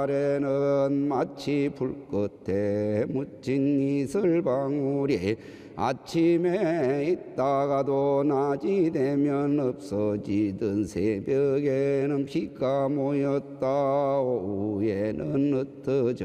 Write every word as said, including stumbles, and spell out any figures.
아래는 마치 불끝에 묻힌 이슬방울이 아침에 있다가도 낮이 되면 없어지던 새벽에는 비가 모였다. 오후에는 흩어져